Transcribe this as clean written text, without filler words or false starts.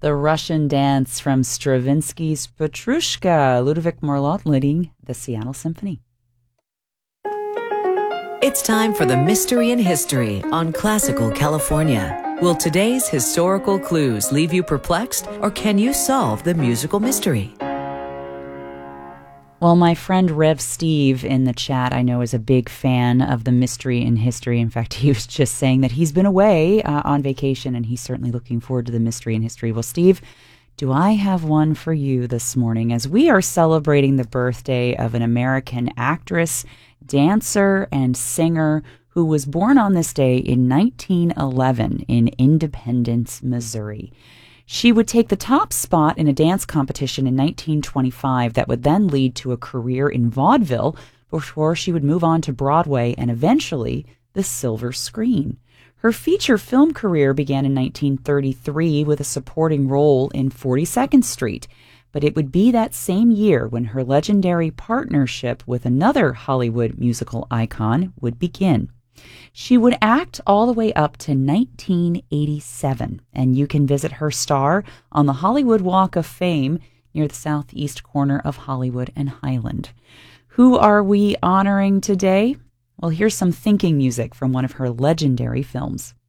The Russian Dance from Stravinsky's Petrushka, Ludovic Morlot leading the Seattle Symphony. It's time for the Mystery in History on Classical California. Will today's historical clues leave you perplexed, or can you solve the musical mystery? Well, my friend Rev Steve in the chat, I know, is a big fan of the Mystery in History. In fact, he was just saying that he's been away on vacation, and he's certainly looking forward to the Mystery in History. Well, Steve, do I have one for you this morning as we are celebrating the birthday of an American actress, dancer, and singer who was born on this day in 1911 in Independence, Missouri. She would take the top spot in a dance competition in 1925 that would then lead to a career in vaudeville before she would move on to Broadway and eventually the silver screen. Her feature film career began in 1933 with a supporting role in 42nd Street, but it would be that same year when her legendary partnership with another Hollywood musical icon would begin. She would act all the way up to 1987, and you can visit her star on the Hollywood Walk of Fame near the southeast corner of Hollywood and Highland. Who are we honoring today? Well, here's some thinking music from one of her legendary films.